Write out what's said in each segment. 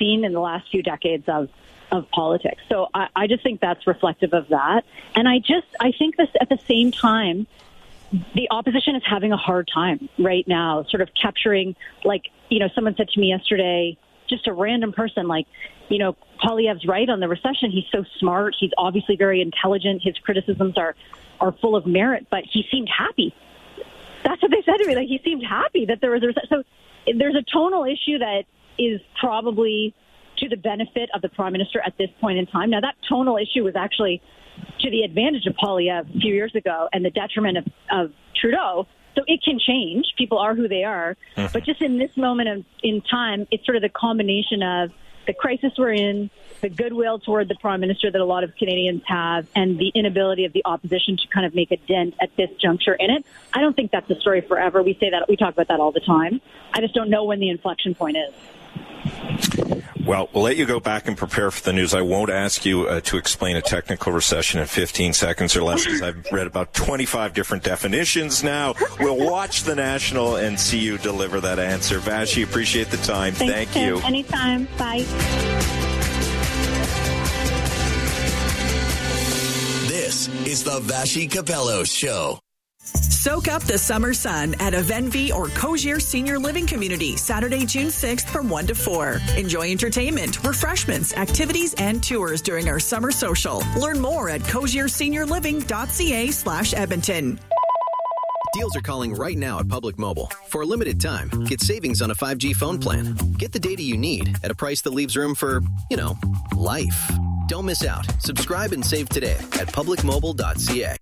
seen in the last few decades of politics. So I just think that's reflective of that. And I think this at the same time, the opposition is having a hard time right now, sort of capturing, someone said to me yesterday, just a random person, Poilievre's right on the recession. He's so smart. He's obviously very intelligent. His criticisms are full of merit, but he seemed happy. That's what they said to me. He seemed happy that there was a recession. So there's a tonal issue that is probably to the benefit of the Prime Minister at this point in time. Now, that tonal issue was actually to the advantage of Poilievre a few years ago and the detriment of Trudeau. So it can change. People are who they are. Mm-hmm. But just in this moment in time, it's sort of the combination of the crisis we're in, the goodwill toward the Prime Minister that a lot of Canadians have, and the inability of the opposition to kind of make a dent at this juncture in it. I don't think that's the story forever. We talk about that all the time. I just don't know when the inflection point is. Well, we'll let you go back and prepare for the news. I won't ask you to explain a technical recession in 15 seconds or less, because I've read about 25 different definitions now. We'll watch the National and see you deliver that answer. Vassy, appreciate the time. Thanks, Thank you. Anytime. Bye. This is the Vassy Capello Show. Soak up the summer sun at a Venvi or Cogier Senior Living Community, Saturday, June 6th from 1 to 4. Enjoy entertainment, refreshments, activities, and tours during our summer social. Learn more at cogierseniorliving.ca/Edmonton. Deals are calling right now at Public Mobile. For a limited time, get savings on a 5G phone plan. Get the data you need at a price that leaves room for, life. Don't miss out. Subscribe and save today at publicmobile.ca.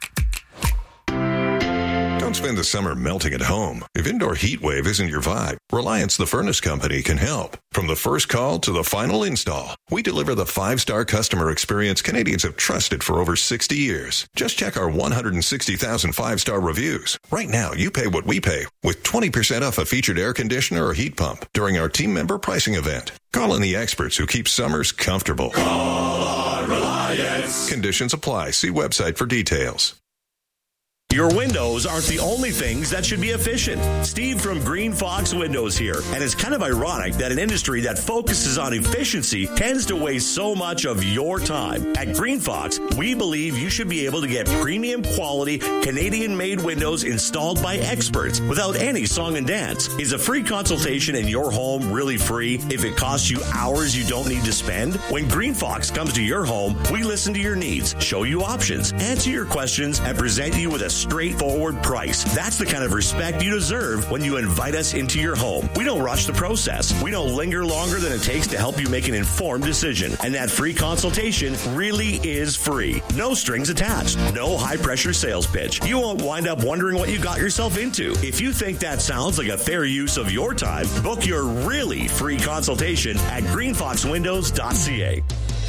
Don't spend the summer melting at home. If indoor heat wave isn't your vibe, Reliance the Furnace Company can help. From the first call to the final install, we deliver the 5-star customer experience Canadians have trusted for over 60 years. Just check our 160,000 5-star reviews. Right now, you pay what we pay with 20% off a featured air conditioner or heat pump during our team member pricing event. Call in the experts who keep summers comfortable. Call on Reliance. Conditions apply. See website for details. Your windows aren't the only things that should be efficient. Steve from Green Fox Windows here. And it's kind of ironic that an industry that focuses on efficiency tends to waste so much of your time. At Green Fox, we believe you should be able to get premium quality Canadian-made windows installed by experts without any song and dance. Is a free consultation in your home really free if it costs you hours you don't need to spend? When Green Fox comes to your home, we listen to your needs, show you options, answer your questions, and present you with a straightforward price. That's the kind of respect you deserve when you invite us into your home. We don't rush the process. We don't linger longer than it takes to help you make an informed decision. And that free consultation really is free. No strings attached. No high-pressure sales pitch. You won't wind up wondering what you got yourself into. If you think that sounds like a fair use of your time, book your really free consultation at greenfoxwindows.ca.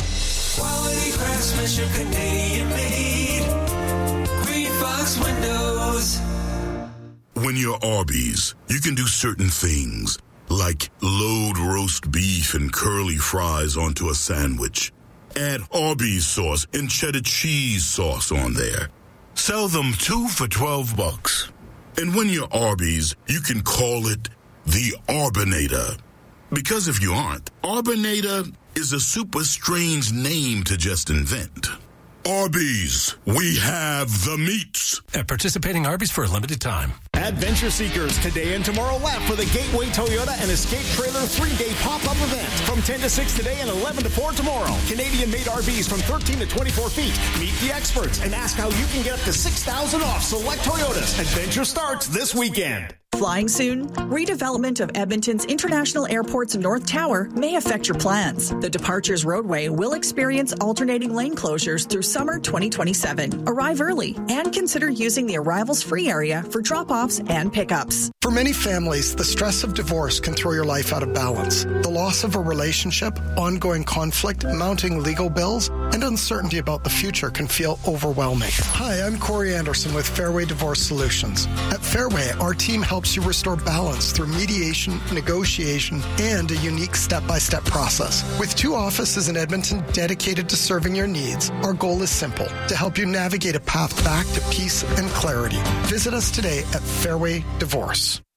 Quality craftsmanship, Canadian made. Green Fox Windows. When you're Arby's, you can do certain things, like load roast beef and curly fries onto a sandwich. Add Arby's sauce and cheddar cheese sauce on there. Sell them 2 for $12. And when you're Arby's, you can call it the Arbinator. Because if you aren't, Arbinator is a super strange name to just invent. Arby's, we have the meats. At participating Arby's for a limited time. Adventure seekers, today and tomorrow left for the Gateway Toyota and Escape Trailer 3-day pop-up event. From 10 to 6 today and 11 to 4 tomorrow. Canadian-made RVs from 13 to 24 feet. Meet the experts and ask how you can get up to $6,000 off select Toyotas. Adventure starts this weekend. Flying soon? Redevelopment of Edmonton's International Airport's North Tower may affect your plans. The departures roadway will experience alternating lane closures through summer 2027. Arrive early and consider using the arrivals free area for drop-offs and pickups. For many families, the stress of divorce can throw your life out of balance. The loss of a relationship, ongoing conflict, mounting legal bills, and uncertainty about the future can feel overwhelming. Hi, I'm Corey Anderson with Fairway Divorce Solutions. At Fairway, our team helps you restore balance through mediation, negotiation, and a unique step-by-step process. With 2 offices in Edmonton dedicated to serving your needs, our goal is simple, to help you navigate a path back to peace and clarity. Visit us today at Fairway Divorce.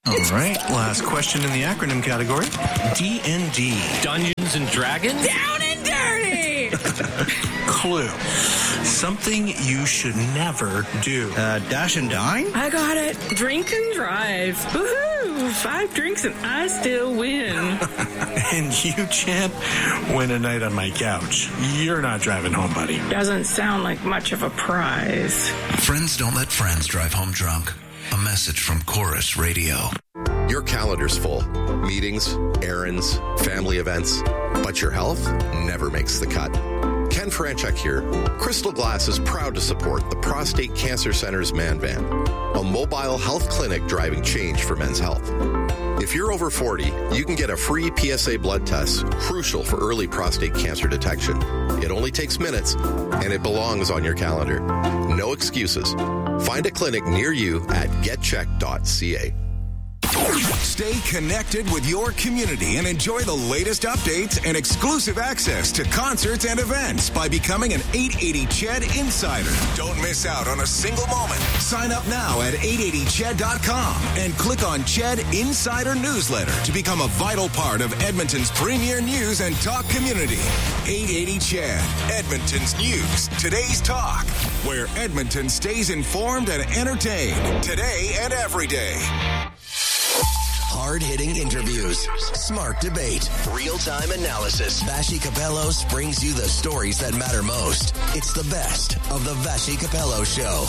All right, last question in the acronym category. D&D. Dungeons and Dragons? Down and dirty! Clue. Something you should never do. Dash and dine? I got it. Drink and drive. Woohoo! 5 drinks and I still win. And you, champ, win a night on my couch. You're not driving home, buddy. Doesn't sound like much of a prize. Friends don't let friends drive home drunk. A message from Chorus Radio. Your calendar's full. Meetings, errands, family events. But your health never makes the cut. Ken Franchuk here. Crystal Glass is proud to support the Prostate Cancer Center's Man Van, a mobile health clinic driving change for men's health. If you're over 40, you can get a free PSA blood test, crucial for early prostate cancer detection. It only takes minutes, and it belongs on your calendar. No excuses. Find a clinic near you at getcheck.ca. Stay connected with your community and enjoy the latest updates and exclusive access to concerts and events by becoming an 880 CHED Insider. Don't miss out on a single moment. Sign up now at 880ched.com and click on CHED Insider Newsletter to become a vital part of Edmonton's premier news and talk community. 880 CHED, Edmonton's news, today's talk, where Edmonton stays informed and entertained today and every day. Hard-hitting interviews, smart debate, real-time analysis. Vashi Capellos brings you the stories that matter most. It's the best of the Vashi Capello Show.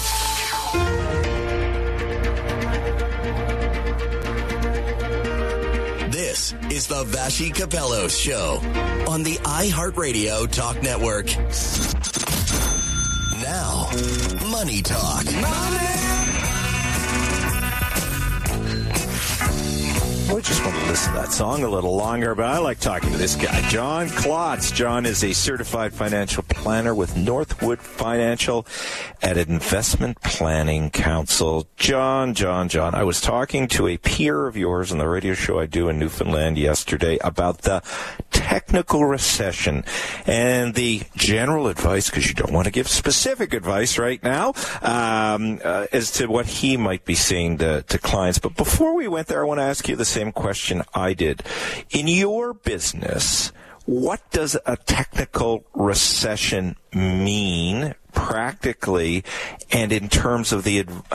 This is the Vashi Capello Show on the iHeartRadio Talk Network. Now, Money Talk. I just want to listen to that song a little longer, but I like talking to this guy, John Klotz. John is a certified financial planner with Northwood Financial at Investment Planning Council. John, I was talking to a peer of yours on the radio show I do in Newfoundland yesterday about the technical recession and the general advice, because you don't want to give specific advice right now, as to what he might be saying to clients. But before we went there, I want to ask you the same question I did. In your business, what does a technical recession mean practically, and in terms of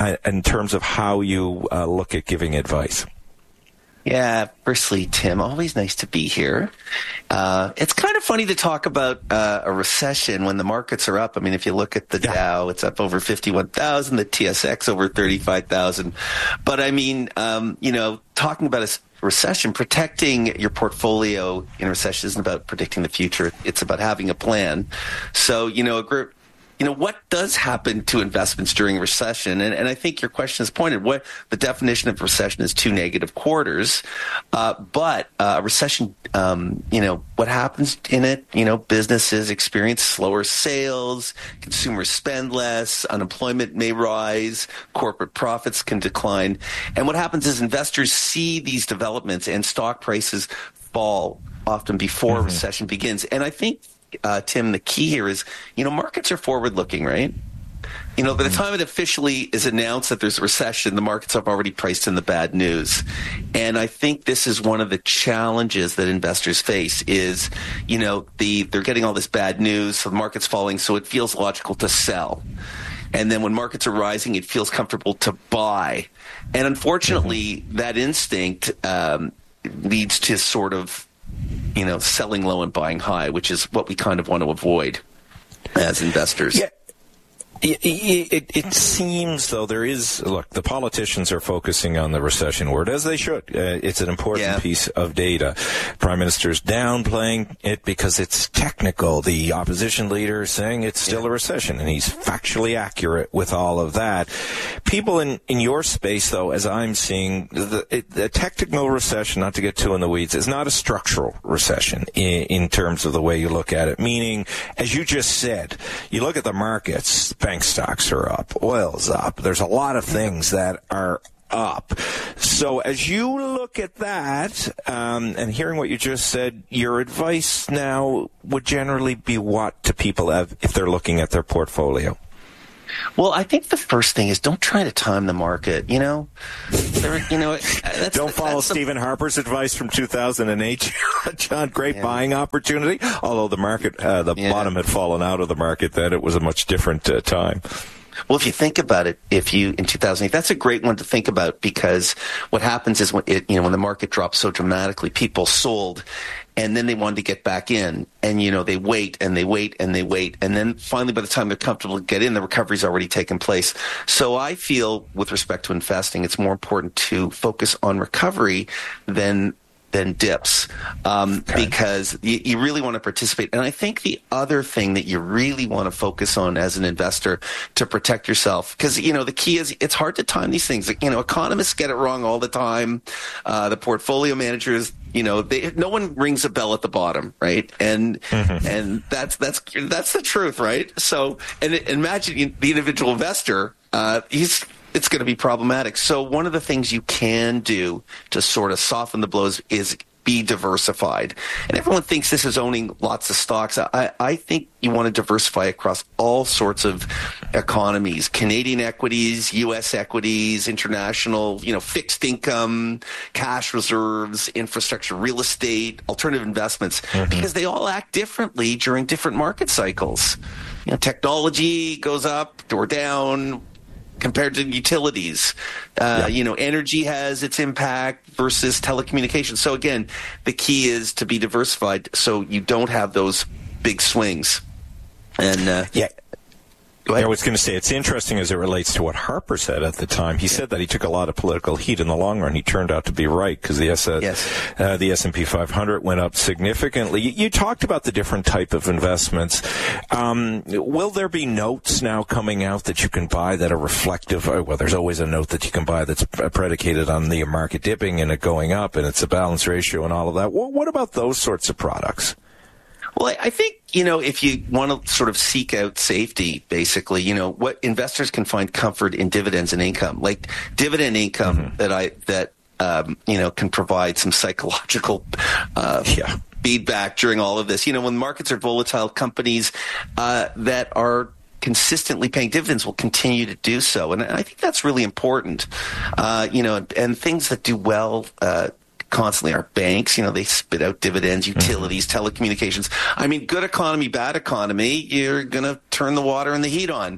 how you look at giving advice? Yeah, firstly, Tim, always nice to be here. It's kind of funny to talk about a recession when the markets are up. I mean, if you look at the Dow, it's up over 51,000, the TSX over 35,000. But I mean, talking about a recession, protecting your portfolio in a recession isn't about predicting the future. It's about having a plan. So, what does happen to investments during a recession? And I think your question is pointed. What the definition of recession is 2 negative quarters. But a recession, what happens in it? Businesses experience slower sales, consumers spend less, unemployment may rise, corporate profits can decline. And what happens is investors see these developments and stock prices fall often before a recession begins. And I think, Tim, the key here is, markets are forward-looking, right? By the time it officially is announced that there's a recession, the markets have already priced in the bad news. And I think this is one of the challenges that investors face is, they're getting all this bad news, so the market's falling, so it feels logical to sell. And then when markets are rising, it feels comfortable to buy. And unfortunately, that instinct leads to sort of selling low and buying high, which is what we kind of want to avoid as investors. Yeah. It seems, though, the politicians are focusing on the recession word, as they should. It's an important piece of data. Prime Minister's downplaying it because it's technical. The opposition leader is saying it's still a recession, and he's factually accurate with all of that. People in your space, though, as I'm seeing, the technical recession, not to get too in the weeds, is not a structural recession in terms of the way you look at it. Meaning, as you just said, you look at the markets, bank stocks are up, oil's up. There's a lot of things that are up. So as you look at that, and hearing what you just said, your advice now would generally be what to people if they're looking at their portfolio? Well, I think the first thing is don't try to time the market. Don't follow Stephen Harper's advice from 2008, John. Great buying opportunity. Although the market, bottom had fallen out of the market, then it was a much different time. Well, if you think about it, in 2008, that's a great one to think about, because what happens is when the market drops so dramatically, people sold, and then they wanted to get back in, and they wait and they wait and they wait, and then finally, by the time they're comfortable to get in, the recovery's already taken place. So I feel, with respect to investing, it's more important to focus on recovery than dips, because you really want to participate. And I think the other thing that you really want to focus on as an investor to protect yourself, because, the key is it's hard to time these things. Economists get it wrong all the time. The portfolio managers, no one rings a bell at the bottom, right? And that's the truth, right? So, and imagine the individual investor, it's going to be problematic. So one of the things you can do to sort of soften the blows is be diversified. And everyone thinks this is owning lots of stocks. I think you want to diversify across all sorts of economies: Canadian equities, U.S. equities, international, fixed income, cash reserves, infrastructure, real estate, alternative investments, because they all act differently during different market cycles. Technology goes up or down compared to utilities. Energy has its impact versus telecommunications. So again, the key is to be diversified so you don't have those big swings. And go ahead. I was going to say, it's interesting as it relates to what Harper said at the time. He said that he took a lot of political heat in the long run. He turned out to be right, because the S&P 500 went up significantly. You talked about the different type of investments. Will there be notes now coming out that you can buy that are reflective? Well, there's always a note that you can buy that's predicated on the market dipping and it going up, and it's a balance ratio and all of that. What about those sorts of products? Well, I think, if you want to sort of seek out safety, basically, what investors can find comfort in dividends and income, like dividend income that can provide some psychological feedback during all of this. When markets are volatile, companies that are consistently paying dividends will continue to do so. And I think that's really important. And things that do well constantly are banks. They spit out dividends, utilities, telecommunications. I mean, good economy, bad economy, you're going to turn the water and the heat on.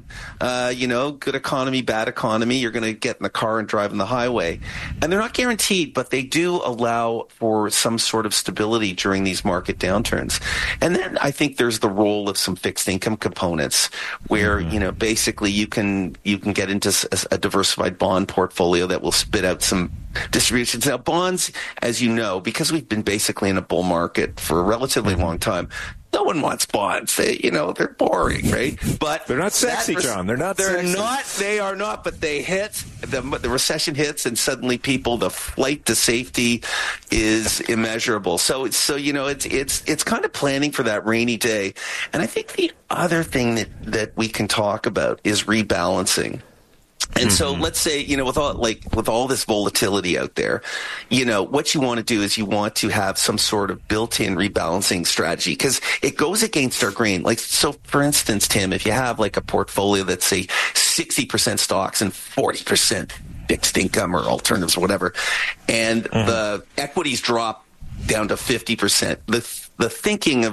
Good economy, bad economy, you're going to get in the car and drive on the highway. And they're not guaranteed, but they do allow for some sort of stability during these market downturns. And then I think there's the role of some fixed income components where, basically you can get into a diversified bond portfolio that will spit out some distributions. Now, bonds, as you know, because we've been basically in a bull market for a relatively long time, no one wants bonds. They're boring, right? But they're not sexy, John. They're not sexy. They are not, but they hit. The recession hits, and suddenly the flight to safety is immeasurable. So it's kind of planning for that rainy day. And I think the other thing that we can talk about is rebalancing. And so let's say, with all this volatility out there, what you want to do is you want to have some sort of built-in rebalancing strategy, because it goes against our grain. Like, so for instance, Tim, if you have like a portfolio that's say 60% stocks and 40% fixed income or alternatives or whatever, and the equities drop down to 50%, the thinking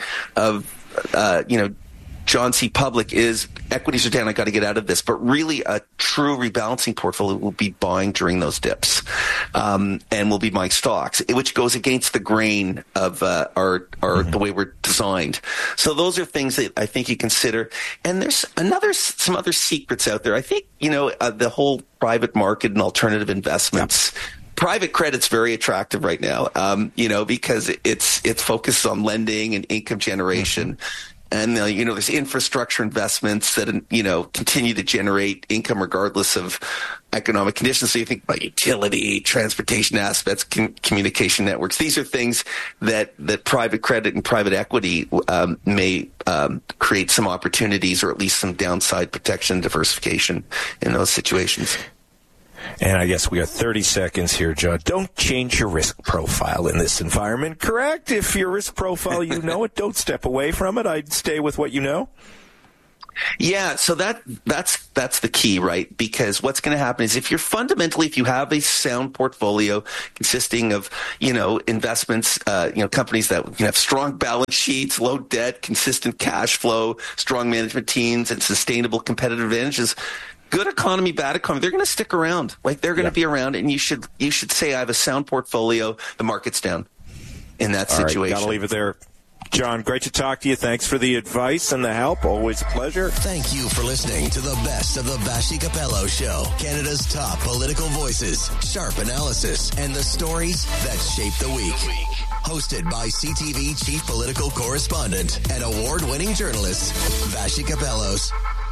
of John C. Public is equities are down, I got to get out of this. But really, a true rebalancing portfolio will be buying during those dips, and will be buying stocks, which goes against the grain of our the way we're designed. So those are things that I think you consider. And there's some other secrets out there. I think the whole private market and alternative investments. Yep. Private credit's very attractive right now, because it's focused on lending and income generation. And, there's infrastructure investments that, continue to generate income regardless of economic conditions. So you think about utility, transportation aspects, communication networks. These are things that private credit and private equity may create some opportunities, or at least some downside protection, diversification in those situations. And I guess we got 30 seconds here, John. Don't change your risk profile in this environment, correct? If your risk profile, it, don't step away from it. I'd stay with what you know. Yeah, so that's the key, right? Because what's going to happen is if you have a sound portfolio consisting of, investments, companies that have strong balance sheets, low debt, consistent cash flow, strong management teams, and sustainable competitive advantages, good economy, bad economy, they're going to stick around. Like, they're going to be around, and you should say, I have a sound portfolio, the market's down in that situation. All right, gotta leave it there. John, great to talk to you. Thanks for the advice and the help. Always a pleasure. Thank you for listening to the best of the Vassy Capello Show. Canada's top political voices, sharp analysis, and the stories that shape the week. Hosted by CTV Chief Political Correspondent and award-winning journalist, Vassy Capellos.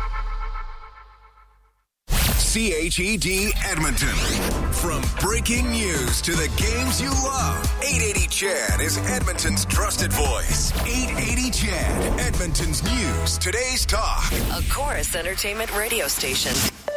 CHED Edmonton. From breaking news to the games you love, 880 CHED is Edmonton's trusted voice. 880 CHED, Edmonton's news, today's talk. A Chorus Entertainment radio station.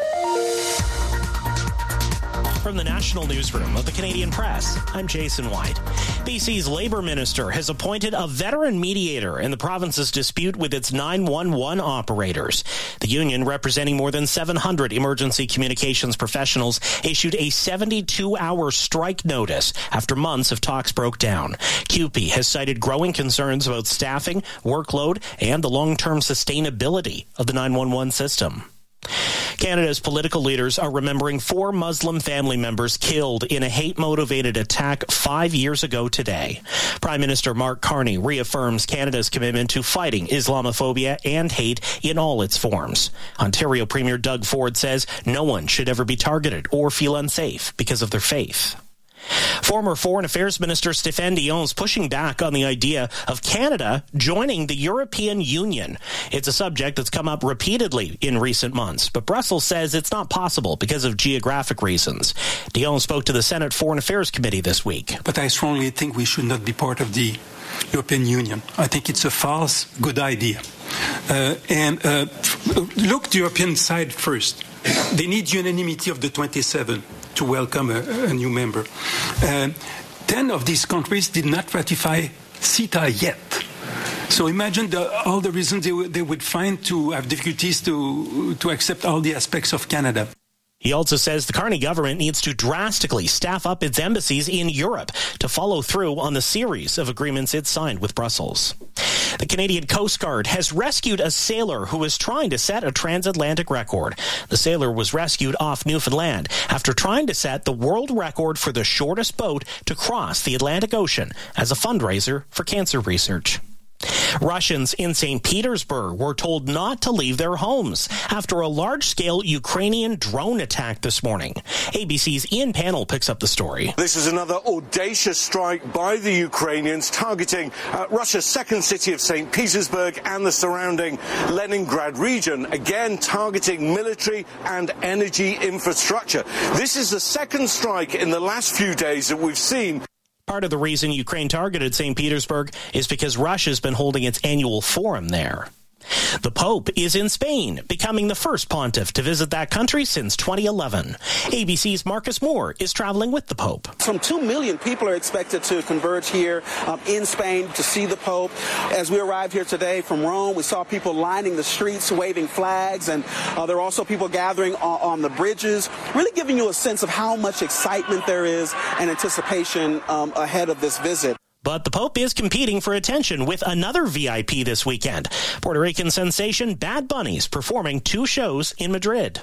From the National Newsroom of the Canadian Press, I'm Jason White. BC's Labour Minister has appointed a veteran mediator in the province's dispute with its 911 operators. The union, representing more than 700 emergency communications professionals, issued a 72-hour strike notice after months of talks broke down. CUPE has cited growing concerns about staffing, workload, and the long-term sustainability of the 911 system. Canada's political leaders are remembering 4 Muslim family members killed in a hate-motivated attack 5 years ago today. Prime Minister Mark Carney reaffirms Canada's commitment to fighting Islamophobia and hate in all its forms. Ontario Premier Doug Ford says no one should ever be targeted or feel unsafe because of their faith. Former Foreign Affairs Minister Stéphane Dion is pushing back on the idea of Canada joining the European Union. It's a subject that's come up repeatedly in recent months, but Brussels says it's not possible because of geographic reasons. Dion spoke to the Senate Foreign Affairs Committee this week. But I strongly think we should not be part of the European Union. I think it's a false good idea. Look the European side first. They need unanimity of the 27 to welcome a new member. 10 of these countries did not ratify CETA yet. So imagine all the reasons they would find to have difficulties to accept all the aspects of Canada. He also says the Carney government needs to drastically staff up its embassies in Europe to follow through on the series of agreements it signed with Brussels. The Canadian Coast Guard has rescued a sailor who was trying to set a transatlantic record. The sailor was rescued off Newfoundland after trying to set the world record for the shortest boat to cross the Atlantic Ocean as a fundraiser for cancer research. Russians in St. Petersburg were told not to leave their homes after a large-scale Ukrainian drone attack this morning. ABC's Ian Pannell picks up the story. This is another audacious strike by the Ukrainians targeting Russia's second city of St. Petersburg and the surrounding Leningrad region, again targeting military and energy infrastructure. This is the second strike in the last few days that we've seen. Part of the reason Ukraine targeted St. Petersburg is because Russia's been holding its annual forum there. The Pope is in Spain, becoming the first pontiff to visit that country since 2011. ABC's Marcus Moore is traveling with the Pope. Some 2 million people are expected to converge here in Spain to see the Pope. As we arrived here today from Rome, we saw people lining the streets, waving flags, and there are also people gathering on the bridges, really giving you a sense of how much excitement there is and anticipation ahead of this visit. But the Pope is competing for attention with another VIP this weekend. Puerto Rican sensation Bad Bunny's performing 2 shows in Madrid.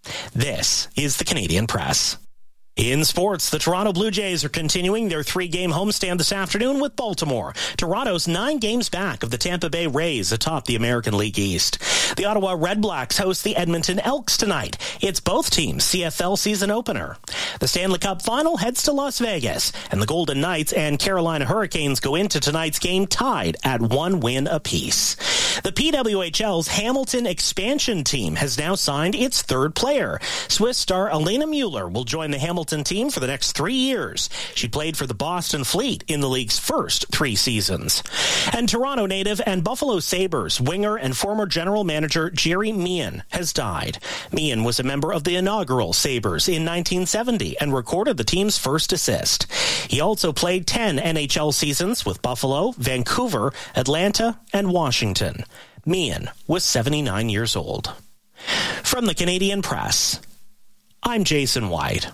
This is the Canadian Press. In sports, the Toronto Blue Jays are continuing their 3-game homestand this afternoon with Baltimore. Toronto's 9 games back of the Tampa Bay Rays atop the American League East. The Ottawa Red Blacks host the Edmonton Elks tonight. It's both teams' CFL season opener. The Stanley Cup Final heads to Las Vegas, and the Golden Knights and Carolina Hurricanes go into tonight's game tied at 1 win apiece. The PWHL's Hamilton expansion team has now signed its 3rd player. Swiss star Elena Mueller will join the Hamilton team for the next 3 years. She played for the Boston Fleet in the league's first 3 seasons. And Toronto native and Buffalo Sabres winger and former general manager Jerry Meehan has died. Meehan was a member of the inaugural Sabres in 1970 and recorded the team's first assist. He also played 10 NHL seasons with Buffalo, Vancouver, Atlanta, and Washington. Meehan was 79 years old. From the Canadian Press, I'm Jason White.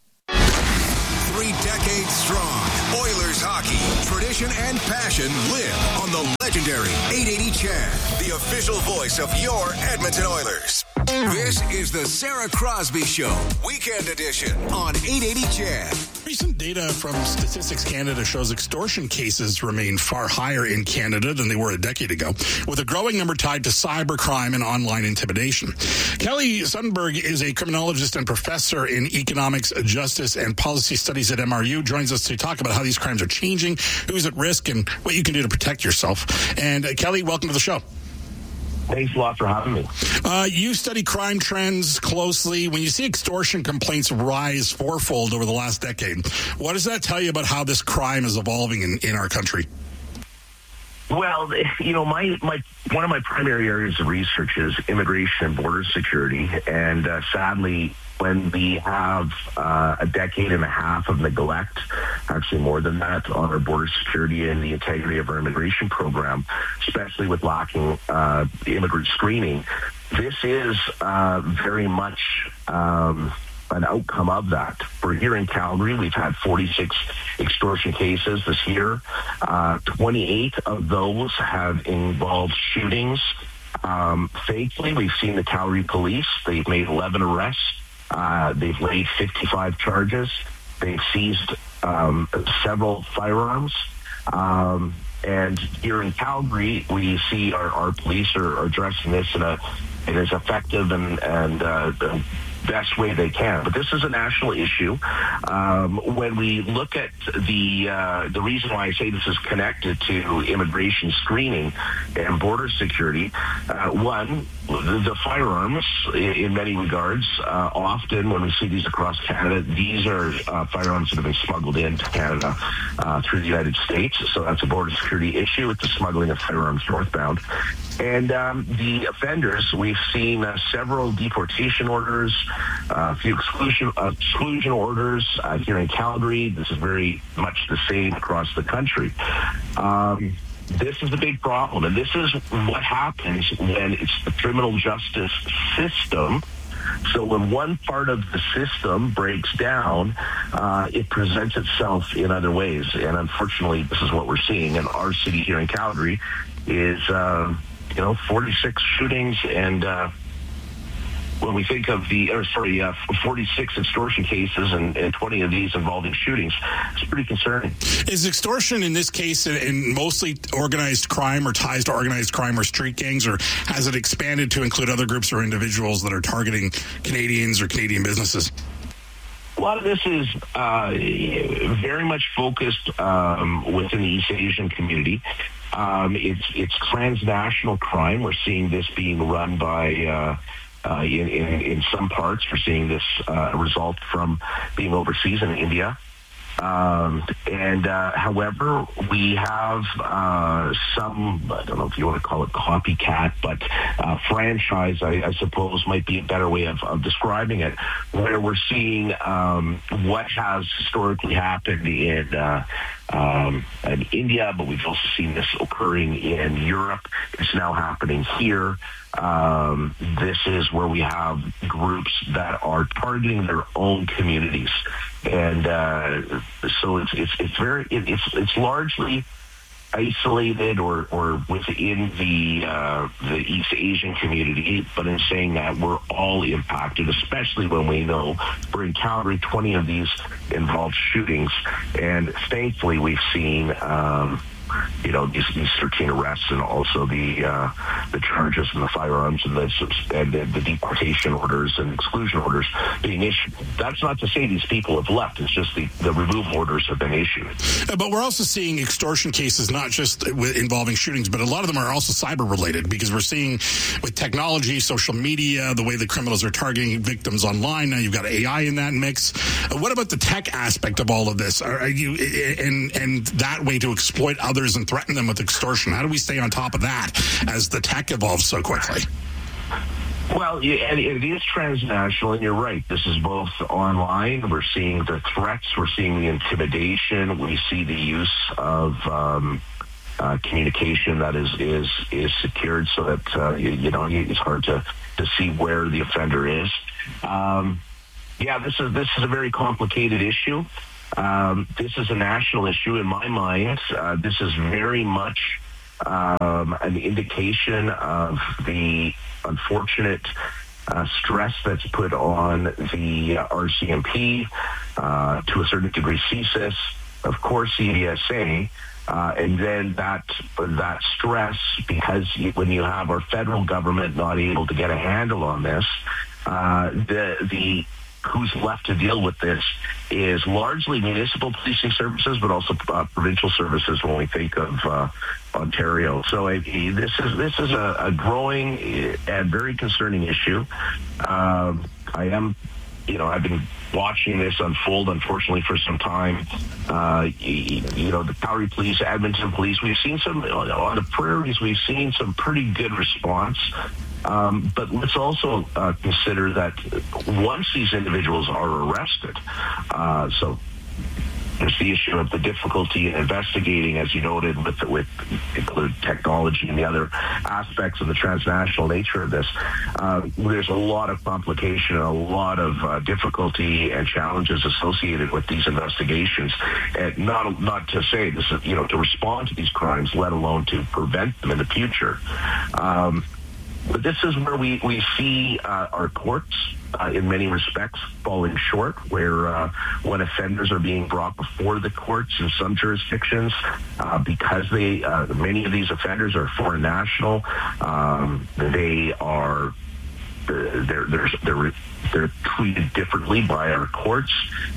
3 decades strong, Oilers hockey, tradition and passion live on the legendary 880 CHED, the official voice of your Edmonton Oilers. This is the Sarah Crosby Show, weekend edition on 880 CHED. Recent data from Statistics Canada shows extortion cases remain far higher in Canada than they were a decade ago, with a growing number tied to cybercrime and online intimidation. Kelly Sundberg is a criminologist and professor in economics, justice, and policy studies at MRU. Joins us to talk about how these crimes are changing, who's at risk, and what you can do to protect yourself. And Kelly, welcome to the show. Thanks a lot for having me. You study crime trends closely. When you see extortion complaints rise fourfold over the last decade, what does that tell you about how this crime is evolving in our country? Well, you know, one of my primary areas of research is immigration and border security, and sadly, when we have a decade and a half of neglect, actually more than that, on our border security and the integrity of our immigration program, especially with lacking immigrant screening, this is very much an outcome of that. We're here in Calgary. We've had 46 extortion cases this year. 28 of those have involved shootings. Thankfully, we've seen the Calgary police. They've made 11 arrests. They've laid 55 charges. They've seized several firearms. And here in Calgary, we see our police are addressing this in as effective and best way they can. But this is a national issue. When we look at the reason why I say this is connected to immigration screening and border security, one, the firearms, in many regards, often when we see these across Canada, these are firearms that have been smuggled into Canada through the United States. So that's a border security issue with the smuggling of firearms northbound. And the offenders, we've seen several deportation orders, a few exclusion orders here in Calgary. This is very much the same across the country. This is the big problem, and this is what happens when it's the criminal justice system. So when one part of the system breaks down, it presents itself in other ways. And unfortunately, this is what we're seeing in our city here in Calgary is 46 shootings and when we think of 46 extortion cases and 20 of these involving shootings, it's pretty concerning. Is extortion in this case in mostly organized crime or ties to organized crime or street gangs, or has it expanded to include other groups or individuals that are targeting Canadians or Canadian businesses? A lot of this is very much focused within the East Asian community. It's transnational crime. We're seeing this being run by in some parts. We're seeing this result from being overseas in India. However, we have some, I don't know if you want to call it copycat, but franchise, I suppose, might be a better way of describing it, where we're seeing what has historically happened in India, but we've also seen this occurring in Europe. It's now happening here. This is where we have groups that are targeting their own communities, and so it's largely isolated or within the East Asian community. But in saying that, we're all impacted, especially when we know we're in Calgary. 20 of these involved shootings, and thankfully we've seen these 13 arrests and also the charges and the firearms and the deportation orders and exclusion orders being issued. That's not to say these people have left. It's just the removal orders have been issued. But we're also seeing extortion cases, not just involving shootings, but a lot of them are also cyber related, because we're seeing with technology, social media, the way the criminals are targeting victims online. Now you've got AI in that mix. What about the tech aspect of all of this? Are you and that way to exploit others and threaten them with extortion? How do we stay on top of that as the tech evolves so quickly? Well, and it is transnational, and you're right. This is both online. We're seeing the threats. We're seeing the intimidation. We see the use of communication that is secured so that it's hard to see where the offender is. This is a very complicated issue. This is a national issue in my mind. This is very much an indication of the unfortunate stress that's put on the RCMP, to a certain degree CSIS, of course CDSA, and then that stress, because when you have our federal government not able to get a handle on this, the who's left to deal with this is largely municipal policing services, but also provincial services when we think of Ontario. So this is a growing and very concerning issue. I've been watching this unfold, unfortunately, for some time. The Calgary Police, Edmonton Police, we've seen some, on the prairies, we've seen some pretty good response. But let's also consider that once these individuals are arrested, so there's the issue of the difficulty in investigating, as you noted, with include technology and the other aspects of the transnational nature of this. There's a lot of complication and a lot of difficulty and challenges associated with these investigations. And not to say this is, to respond to these crimes, let alone to prevent them in the future. But this is where we see our courts, in many respects, falling short, where when offenders are being brought before the courts in some jurisdictions, because many of these offenders are foreign national, they are they're treated differently by our courts.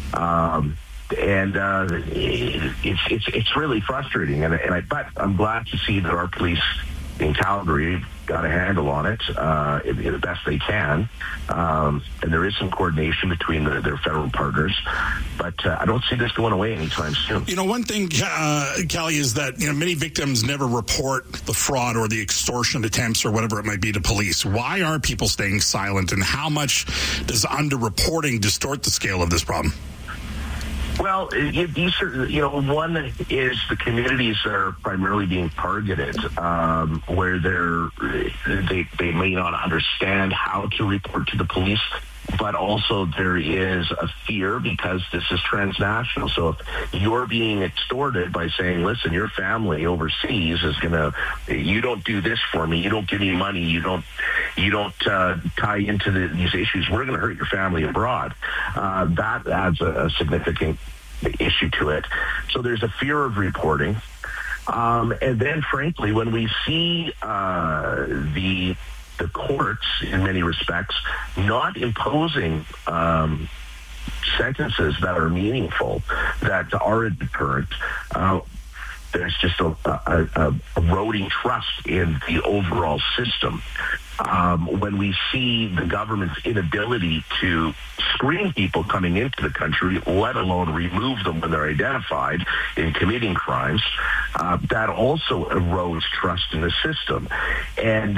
It's really frustrating, but I'm glad to see that our police in Calgary got a handle on it the best they can, and there is some coordination between their federal partners, but I don't see this going away anytime soon. One thing, Kelly, is that many victims never report the fraud or the extortion attempts or whatever it might be to police. Why are people staying silent, and how much does underreporting distort the scale of this problem? Well, these are, one is the communities that are primarily being targeted, where they may not understand how to report to the police, but also there is a fear because this is transnational. So if you're being extorted by saying, listen, your family overseas is you don't do this for me, you don't give me money, you don't tie into these issues, we're going to hurt your family abroad. That adds a significant issue to it. So there's a fear of reporting. And then, frankly, when we see the courts, in many respects, not imposing sentences that are meaningful, that are a deterrent, there's just a eroding trust in the overall system. When we see the government's inability to screen people coming into the country, let alone remove them when they're identified in committing crimes, that also erodes trust in the system. And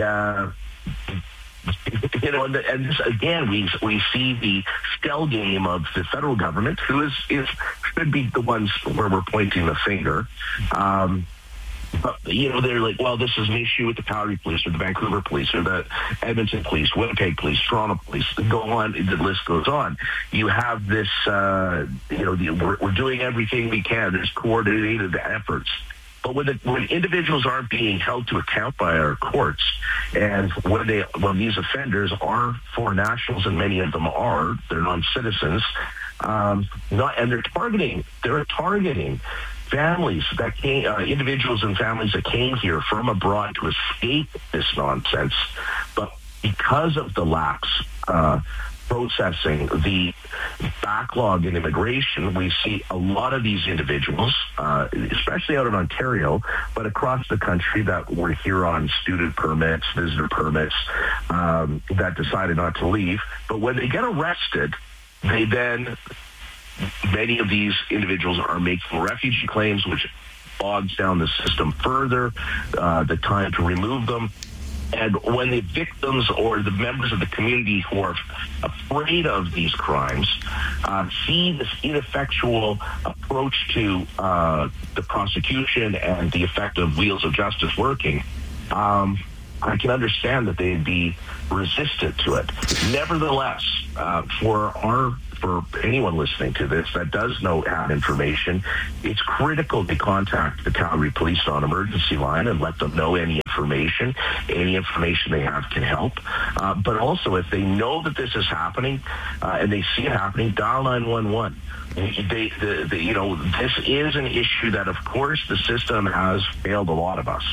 and this, again, we see the shell game of the federal government, who should be the ones where we're pointing the finger. But, they're like, well, this is an issue with the Calgary Police or the Vancouver Police or the Edmonton Police, Winnipeg Police, Toronto Police, go on, the list goes on. You have this, we're doing everything we can. There's coordinated efforts. But when individuals aren't being held to account by our courts, and when these offenders are foreign nationals, and many of them are, they're non-citizens, and they're targeting families that came, individuals and families that came here from abroad to escape this nonsense, but because of the lax processing, the backlog in immigration, we see a lot of these individuals, especially out in Ontario, but across the country, that were here on student permits, visitor permits, that decided not to leave. But when they get arrested, many of these individuals are making refugee claims, which bogs down the system further, the time to remove them. And when the victims or the members of the community who are afraid of these crimes see this ineffectual approach to the prosecution and the effective wheels of justice working, I can understand that they'd be resistant to it. Nevertheless, for anyone listening to this that does have information, it's critical to contact the Calgary Police Non-Emergency Line and let them know any information they have can help. But also, if they know that this is happening and they see it happening, dial 911. This is an issue that, of course, the system has failed a lot of us.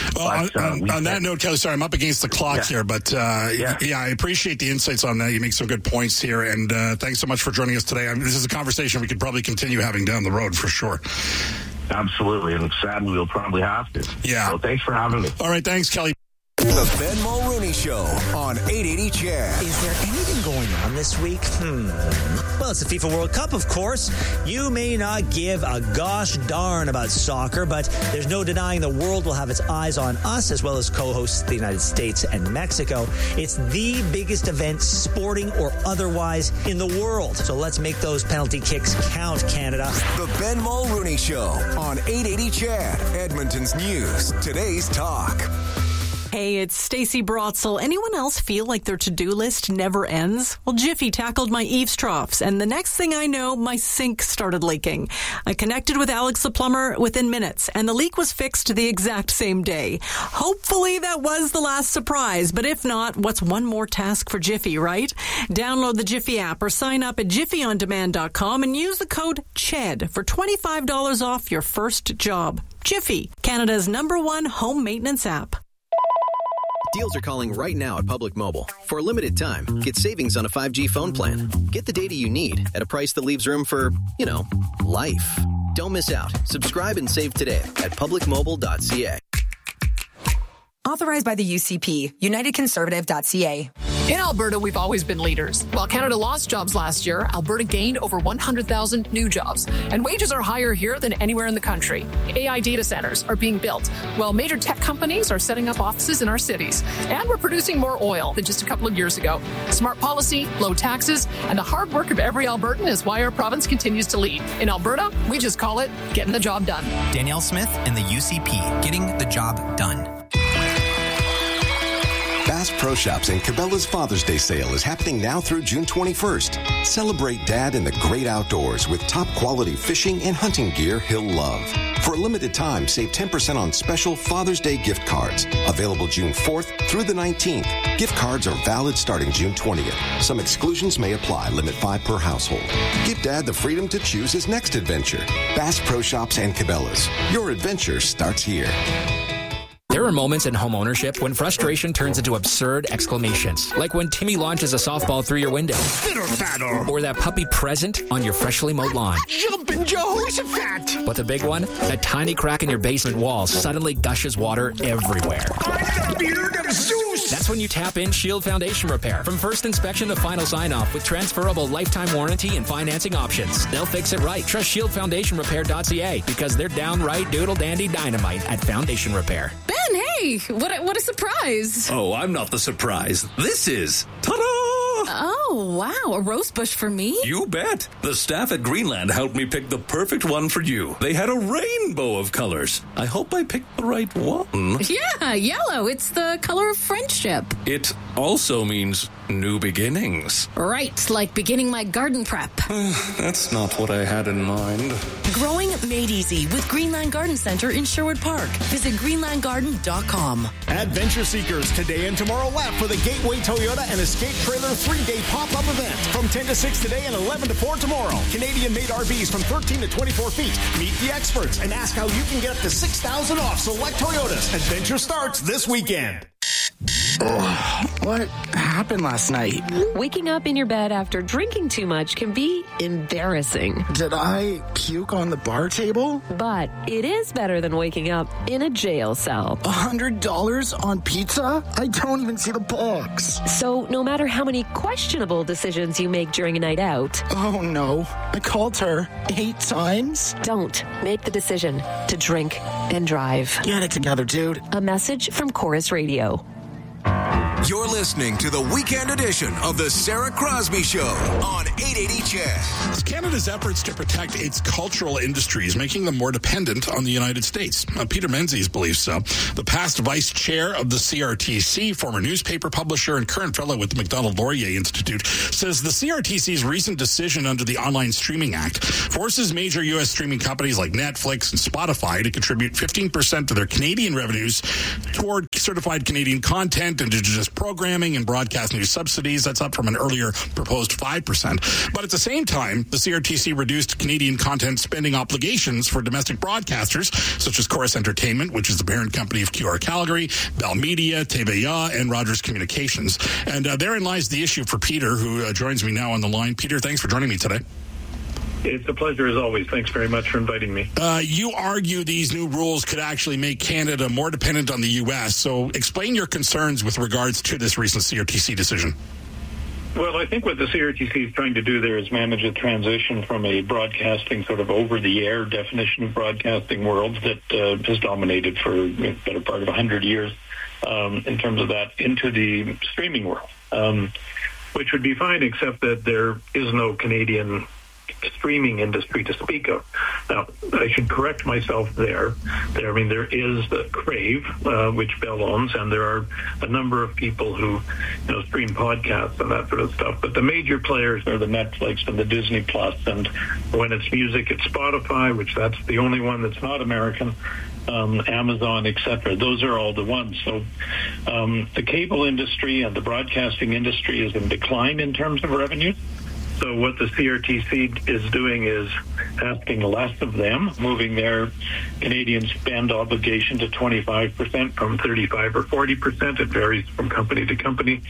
On that note, Kelly, sorry, I'm up against the clock here, but I appreciate the insights on that. You make some good points here, and thanks so much for joining us today. This is a conversation we could probably continue having down the road for sure. Absolutely, and sadly, we'll probably have to. Yeah. So thanks for having me. All right, thanks, Kelly. The Ben Mulrooney Show on 880 CHED. Is there anything going on this week? Well, it's the FIFA World Cup, of course. You may not give a gosh darn about soccer, but there's no denying the world will have its eyes on us, as well as co-hosts the United States and Mexico. It's the biggest event, sporting or otherwise, in the world. So let's make those penalty kicks count, Canada. The Ben Mulrooney Show on 880 CHED, Edmonton's news, today's talk. Hey, it's Stacey Brotzel. Anyone else feel like their to-do list never ends? Well, Jiffy tackled my eaves troughs, and the next thing I know, my sink started leaking. I connected with Alex the plumber within minutes, and the leak was fixed the exact same day. Hopefully that was the last surprise, but if not, what's one more task for Jiffy, right? Download the Jiffy app or sign up at jiffyondemand.com and use the code CHED for $25 off your first job. Jiffy, Canada's #1 home maintenance app. Deals are calling right now at Public Mobile. For a limited time, get savings on a 5G phone plan. Get the data you need at a price that leaves room for, life. Don't miss out. Subscribe and save today at publicmobile.ca. Authorized by the UCP, UnitedConservative.ca. In Alberta, we've always been leaders. While Canada lost jobs last year, Alberta gained over 100,000 new jobs. And wages are higher here than anywhere in the country. AI data centers are being built, while major tech companies are setting up offices in our cities. And we're producing more oil than just a couple of years ago. Smart policy, low taxes, and the hard work of every Albertan is why our province continues to lead. In Alberta, we just call it getting the job done. Danielle Smith and the UCP, getting the job done. Bass Pro Shops and Cabela's Father's Day sale is happening now through June 21st. Celebrate Dad in the great outdoors with top quality fishing and hunting gear he'll love. For a limited time, save 10% on special Father's Day gift cards. Available June 4th through the 19th. Gift cards are valid starting June 20th. Some exclusions may apply. Limit 5 per household. Give Dad the freedom to choose his next adventure. Bass Pro Shops and Cabela's. Your adventure starts here. There are moments in home ownership when frustration turns into absurd exclamations, like when Timmy launches a softball through your window, or that puppy present on your freshly mowed lawn. Jumpin' Jehoshaphat! But the big one, that tiny crack in your basement wall suddenly gushes water everywhere. That's when you tap in Shield Foundation Repair. From first inspection to final sign-off with transferable lifetime warranty and financing options. They'll fix it right. Trust ShieldFoundationRepair.ca because they're downright doodle-dandy dynamite at Foundation Repair. Ben, hey! What a surprise! Oh, I'm not the surprise. This is... Ta-da! Oh, wow. A rose bush for me? You bet. The staff at Greenland helped me pick the perfect one for you. They had a rainbow of colors. I hope I picked the right one. Yeah, yellow. It's the color of friendship. It also means new beginnings. Right, like beginning my garden prep. That's not what I had in mind. Growing made easy with Greenland Garden Center in Sherwood Park. Visit greenlandgarden.com. Adventure seekers, today and tomorrow left for the Gateway Toyota and Escape Trailer 3-day pop-up event from 10 to 6 today and 11 to 4 tomorrow. Canadian-made RVs from 13 to 24 feet. Meet the experts and ask how you can get up to $6,000 off select Toyotas. Adventure starts this weekend. What happened last night? Waking up in your bed after drinking too much can be embarrassing. Did I puke on the bar table? But it is better than waking up in a jail cell. $100 on pizza? I don't even see the box. So no matter how many questionable decisions you make during a night out... Oh no, I called her 8 times? Don't make the decision to drink and drive. Get it together, dude. A message from Chorus Radio. You're listening to the weekend edition of the Sarah Crosby Show on 880 CHED. Canada's efforts to protect its cultural industries, making them more dependent on the United States. Peter Menzies believes so. The past vice chair of the CRTC, former newspaper publisher and current fellow with the Macdonald-Laurier Institute, says the CRTC's recent decision under the Online Streaming Act forces major U.S. streaming companies like Netflix and Spotify to contribute 15% of their Canadian revenues toward certified Canadian content, Indigenous programming, and broadcast news subsidies. That's up from an earlier proposed 5%. But at the same time, the CRTC reduced Canadian content spending obligations for domestic broadcasters, such as Chorus Entertainment, which is the parent company of QR Calgary, Bell Media, TVA, and Rogers Communications. And therein lies the issue for Peter, who joins me now on the line. Peter, thanks for joining me today. It's a pleasure as always. Thanks very much for inviting me. You argue these new rules could actually make Canada more dependent on the U.S. So explain your concerns with regards to this recent CRTC decision. Well, I think what the CRTC is trying to do there is manage a transition from a broadcasting sort of over-the-air definition of broadcasting world that has dominated for the better part of 100 years in terms of that into the streaming world, which would be fine except that there is no Canadian streaming industry to speak of. Now, I should correct myself there. I mean, there is the Crave, which Bell owns, and there are a number of people who, stream podcasts and that sort of stuff. But the major players are the Netflix and the Disney Plus, and when it's music, it's Spotify, which that's the only one that's not American. Amazon, etc. Those are all the ones. So the cable industry and the broadcasting industry is in decline in terms of revenue. So what the CRTC is doing is asking less of them, moving their Canadian spend obligation to 25% from 35 or 40%. It varies from company to company,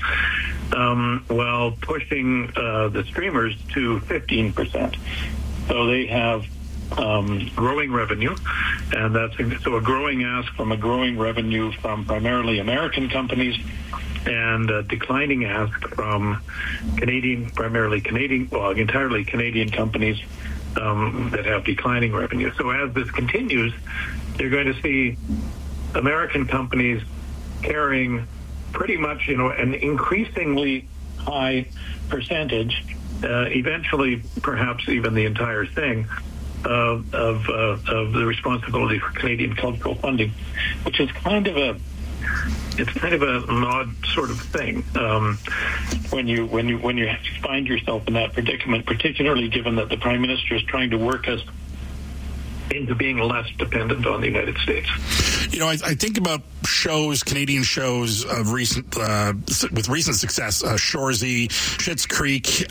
while pushing the streamers to 15%. So they have growing revenue, and that's so a growing ask from a growing revenue from primarily American companies, and a declining ask from entirely Canadian companies that have declining revenue. So as this continues, you're going to see American companies carrying pretty much, an increasingly high percentage, eventually perhaps even the entire thing, of the responsibility for Canadian cultural funding, which is kind of an odd sort of thing when you find yourself in that predicament, particularly given that the Prime Minister is trying to work us into being less dependent on the United States. I think about shows, Canadian shows of recent success, Shoresy, Schitt's Creek,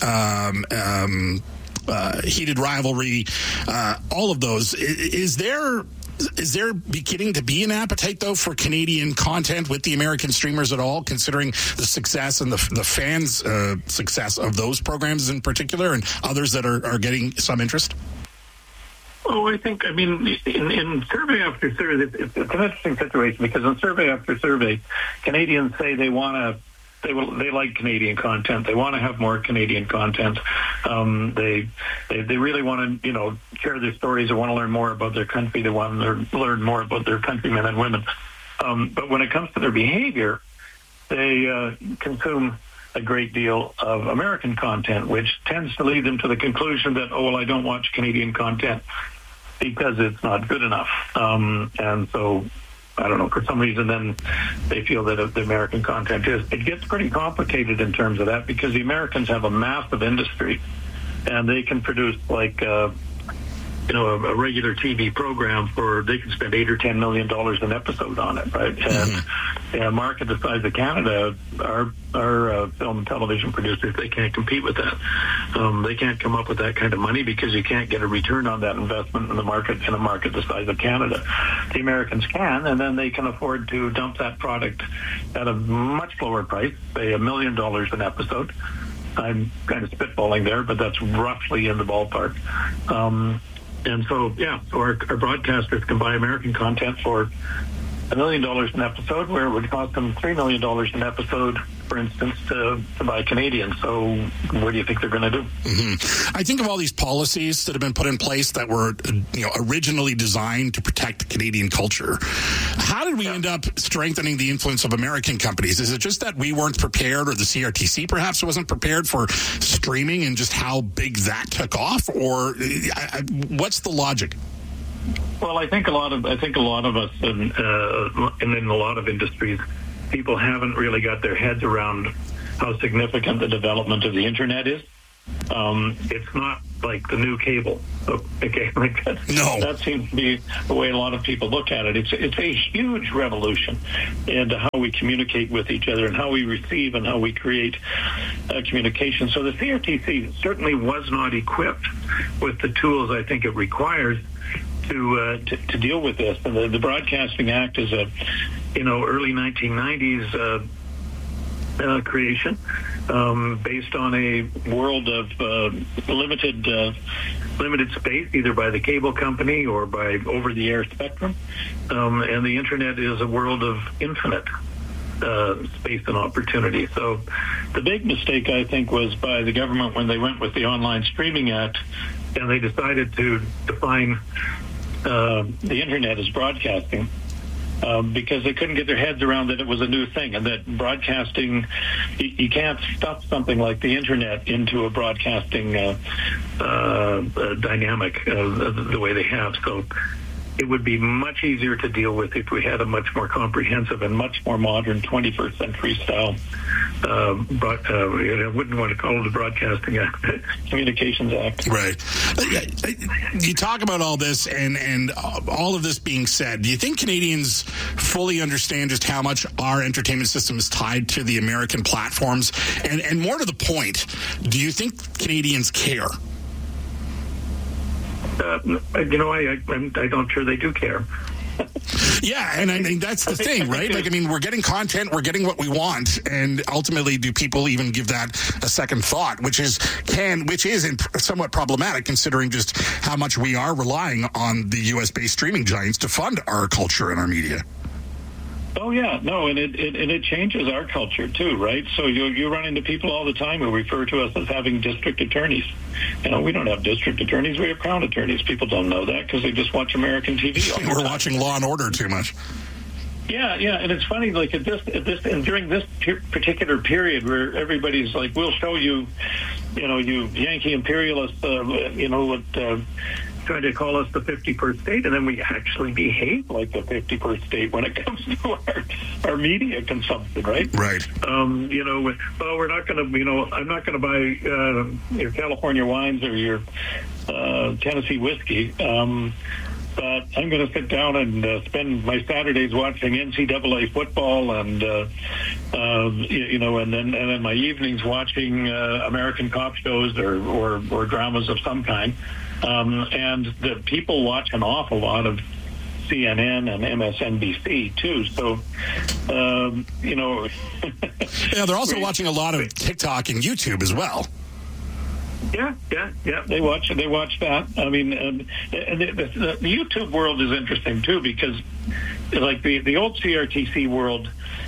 Heated Rivalry, all of those. Is there beginning to be an appetite, though, for Canadian content with the American streamers at all, considering the success and the fans' success of those programs in particular, and others that are getting some interest? Oh, I think, in survey after survey, it's an interesting situation, because in survey after survey, Canadians say they like Canadian content. They want to have more Canadian content. They really want to, share their stories. They want to learn more about their country. They want to learn more about their countrymen and women. But when it comes to their behavior, they consume a great deal of American content, which tends to lead them to the conclusion that, I don't watch Canadian content because it's not good enough. And so, I don't know, for some reason then they feel that the American content is. It gets pretty complicated in terms of that, because the Americans have a massive industry, and they can produce a regular TV program they can spend $8 or $10 million an episode on it, right? And in a market the size of Canada, our film and television producers, they can't compete with that. They can't come up with that kind of money because you can't get a return on that investment in a market the size of Canada. The Americans can, and then they can afford to dump that product at a much lower price, say $1 million an episode. I'm kind of spitballing there, but that's roughly in the ballpark. And so, so our broadcasters can buy American content for $1 million an episode, where it would cost them $3 million an episode, for instance, to buy Canadian. So what do you think they're going to do? Mm-hmm. I think of all these policies that have been put in place that were originally designed to protect Canadian culture. How did we end up strengthening the influence of American companies? Is it just that we weren't prepared, or the CRTC perhaps wasn't prepared for streaming and just how big that took off? Or what's the logic? Well, I think a lot of us and in a lot of industries, people haven't really got their heads around how significant the development of the internet is. It's not like the new cable. Okay, like that seems to be the way a lot of people look at it. It's a huge revolution in how we communicate with each other and how we receive and how we create communication. So the CRTC certainly was not equipped with the tools I think it requires to deal with this. And the Broadcasting Act is a early 1990s creation based on a world of limited space, either by the cable company or by over-the-air spectrum. And the internet is a world of infinite space and opportunity. So the big mistake, I think, was by the government when they went with the Online Streaming Act, and they decided to define the internet as broadcasting, because they couldn't get their heads around that it was a new thing, and that broadcasting, you can't stuff something like the internet into a broadcasting dynamic the way they have. So it would be much easier to deal with if we had a much more comprehensive and much more modern 21st century style. I wouldn't want to call it the Broadcasting Act, Communications Act. Right. You talk about all this, and all of this being said, do you think Canadians fully understand just how much our entertainment system is tied to the American platforms? And more to the point, do you think Canadians care? I'm not sure they do care. Yeah, and I mean, that's the thing, right? Like, I mean, we're getting content, we're getting what we want, and ultimately, do people even give that a second thought, which is somewhat problematic considering just how much we are relying on the U.S.-based streaming giants to fund our culture and our media. Oh yeah, no, and it changes our culture too, right? So you run into people all the time who refer to us as having district attorneys. We don't have district attorneys; we have crown attorneys. People don't know that because they just watch American TV. We're watching Law and Order too much. Yeah, and it's funny, like during this particular period where everybody's like, "We'll show you, you Yankee imperialists, trying to call us the 51st state," and then we actually behave like the 51st state when it comes to our media consumption, right? Right. We're not going to, I'm not going to buy your California wines or your Tennessee whiskey, but I'm going to sit down and spend my Saturdays watching NCAA football and and then my evenings watching American cop shows or dramas of some kind. And the people watch an awful lot of CNN and MSNBC too. So, yeah, they're also watching a lot of TikTok and YouTube as well. Yeah. They watch that. I mean, and the YouTube world is interesting too, because like the old CRTC world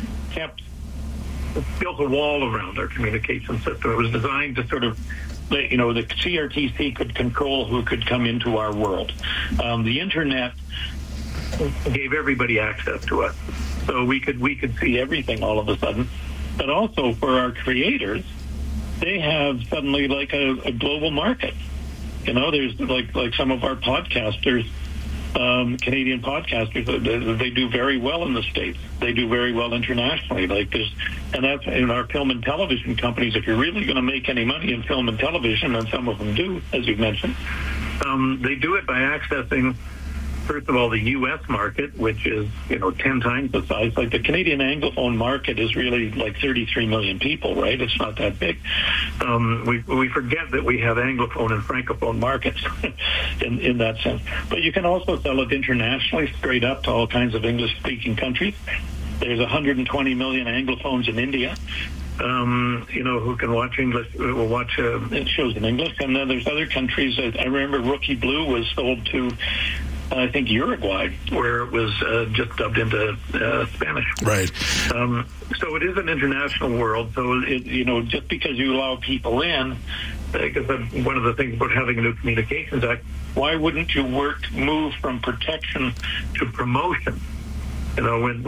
built a wall around our communication system. It was designed to sort of, the CRTC could control who could come into our world. The internet gave everybody access to us, so we could see everything all of a sudden. But also for our creators, they have suddenly like a global market. There's like some of our podcasters, Canadian podcasters, they do very well in the States. They do very well internationally. And that's in our film and television companies. If you're really going to make any money in film and television, and some of them do, as you mentioned, they do it by accessing, first of all, the U.S. market, which is 10 times the size. Like the Canadian Anglophone market is really like 33 million people, right? It's not that big. We forget that we have Anglophone and Francophone markets in that sense. But you can also sell it internationally, straight up to all kinds of English-speaking countries. There's 120 million Anglophones in India. Who can watch English, will watch shows in English. And then there's other countries. I remember Rookie Blue was sold to I think, Uruguay, where it was just dubbed into Spanish. Right. So it is an international world. So, just because you allow people in, because one of the things about having a new Communications Act, why wouldn't you move from protection to promotion? And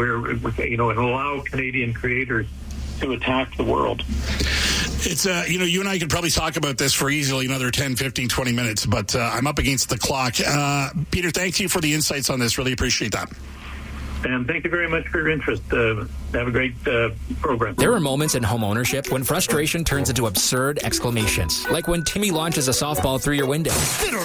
allow Canadian creators to attack the world. It's, you and I could probably talk about this for easily another 10, 15, 20 minutes, but I'm up against the clock. Peter, thank you for the insights on this. Really appreciate that. And thank you very much for your interest. Have a great program. There are moments in home ownership when frustration turns into absurd exclamations, like when Timmy launches a softball through your window.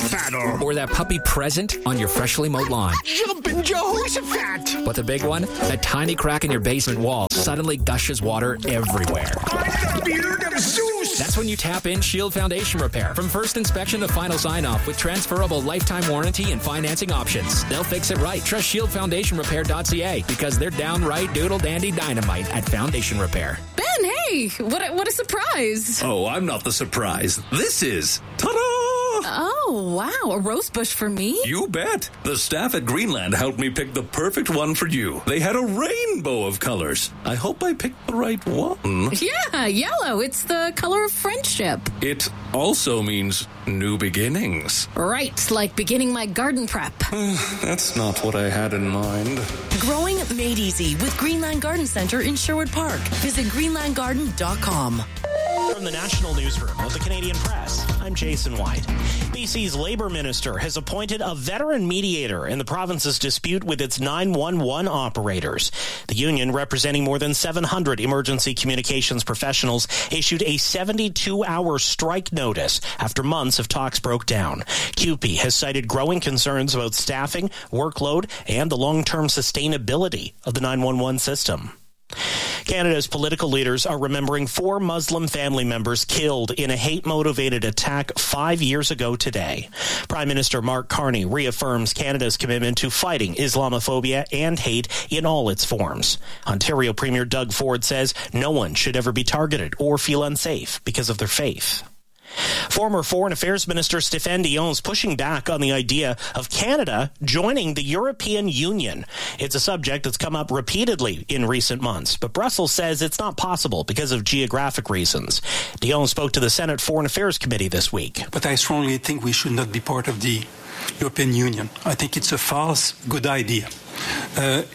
Or that puppy present on your freshly mowed lawn. Jumpin' Jehoshaphat! But the big one? That tiny crack in your basement wall suddenly gushes water everywhere. I'm the beard of Zeus! That's when you tap in Shield Foundation Repair. From first inspection to final sign-off with transferable lifetime warranty and financing options. They'll fix it right. Trust ShieldFoundationRepair.ca because they're downright doodle-dandy dynamite at Foundation Repair. Ben, hey! What a surprise! Oh, I'm not the surprise. This is... Ta-da! Oh, wow. A rose bush for me? You bet. The staff at Greenland helped me pick the perfect one for you. They had a rainbow of colors. I hope I picked the right one. Yeah, yellow. It's the color of friendship. It also means new beginnings. Right, like beginning my garden prep. That's not what I had in mind. Growing made easy with Greenland Garden Centre in Sherwood Park. Visit greenlandgarden.com. From the National Newsroom of the Canadian Press, I'm Jason White. BC's Labour Minister has appointed a veteran mediator in the province's dispute with its 911 operators. The union, representing more than 700 emergency communications professionals, issued a 72-hour strike notice after months of talks broke down. CUPE has cited growing concerns about staffing, workload, and the long-term sustainability of the 911 system. Canada's political leaders are remembering 4 Muslim family members killed in a hate-motivated attack 5 years ago today. Prime Minister Mark Carney reaffirms Canada's commitment to fighting Islamophobia and hate in all its forms. Ontario Premier Doug Ford says no one should ever be targeted or feel unsafe because of their faith. Former Foreign Affairs Minister Stéphane Dion is pushing back on the idea of Canada joining the European Union. It's a subject that's come up repeatedly in recent months, but Brussels says it's not possible because of geographic reasons. Dion spoke to the Senate Foreign Affairs Committee this week. But I strongly think we should not be part of the European Union. I think it's a false good idea. Look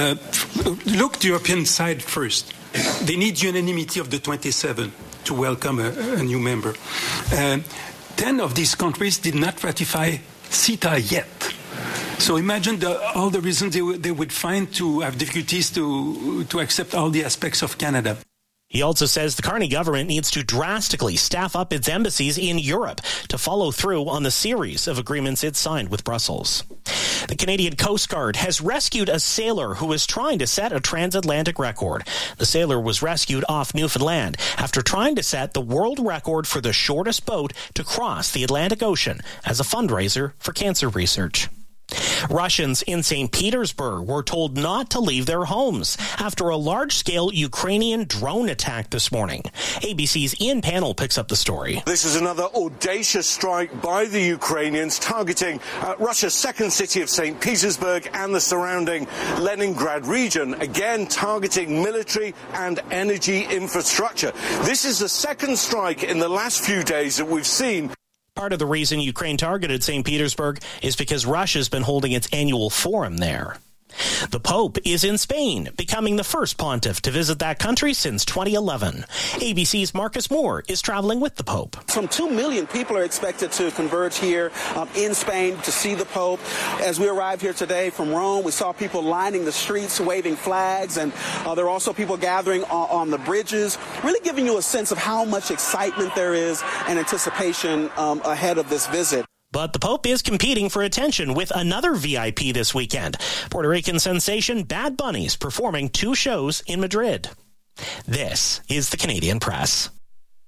the European side first. They need unanimity of the 27 to welcome a new member. 10 of these countries did not ratify CETA yet. So imagine all the reasons they would find to have difficulties to accept all the aspects of Canada. He also says the Carney government needs to drastically staff up its embassies in Europe to follow through on the series of agreements it signed with Brussels. The Canadian Coast Guard has rescued a sailor who was trying to set a transatlantic record. The sailor was rescued off Newfoundland after trying to set the world record for the shortest boat to cross the Atlantic Ocean as a fundraiser for cancer research. Russians in St. Petersburg were told not to leave their homes after a large-scale Ukrainian drone attack this morning. ABC's Ian Pannell picks up the story. This is another audacious strike by the Ukrainians targeting Russia's second city of St. Petersburg and the surrounding Leningrad region, again targeting military and energy infrastructure. This is the second strike in the last few days that we've seen. Part of the reason Ukraine targeted St. Petersburg is because Russia's been holding its annual forum there. The Pope is in Spain, becoming the first pontiff to visit that country since 2011. ABC's Marcus Moore is traveling with the Pope. Some 2 million people are expected to converge here in Spain to see the Pope. As we arrived here today from Rome, we saw people lining the streets, waving flags, and there are also people gathering on the bridges, really giving you a sense of how much excitement there is and anticipation ahead of this visit. But the Pope is competing for attention with another VIP this weekend. Puerto Rican sensation Bad Bunny's performing 2 shows in Madrid. This is the Canadian Press.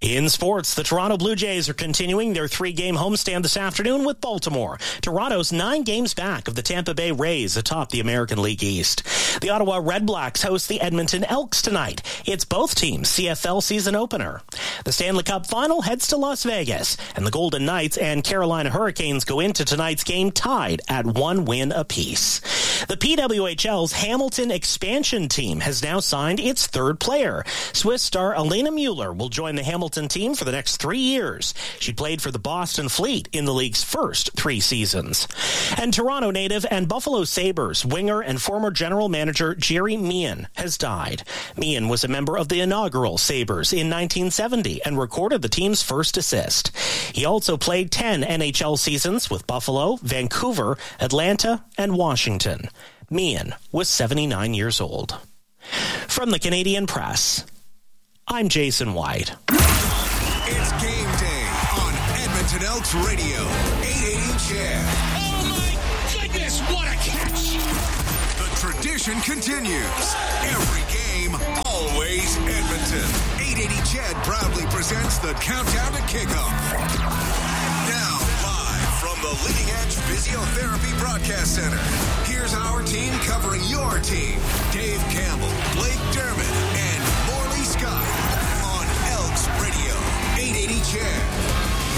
In sports, the Toronto Blue Jays are continuing their 3-game homestand this afternoon with Baltimore. Toronto's 9 games back of the Tampa Bay Rays atop the American League East. The Ottawa Red Blacks host the Edmonton Elks tonight. It's both teams' CFL season opener. The Stanley Cup Final heads to Las Vegas, and the Golden Knights and Carolina Hurricanes go into tonight's game tied at 1 win apiece. The PWHL's Hamilton expansion team has now signed its 3rd player. Swiss star Elena Mueller will join the Hamilton team for the next 3 years. She played for the Boston Fleet in the league's first 3 seasons. And Toronto native and Buffalo Sabres winger and former general manager Jerry Meehan has died. Meehan was a member of the inaugural Sabres in 1970 and recorded the team's first assist. He also played 10 NHL seasons with Buffalo, Vancouver, Atlanta, and Washington. Meehan was 79 years old. From the Canadian Press, I'm Jason White. It's game day on Edmonton Elks Radio, 880 CHED. Oh my goodness, what a catch! The tradition continues. Every game, always Edmonton. 880 CHED proudly presents the Countdown to Kickoff. Now, live from the Leading Edge Physiotherapy Broadcast Center, here's our team covering your team. Dave Campbell, Blake Dermott, and Morley Scott on Elks Radio, 880 CHED.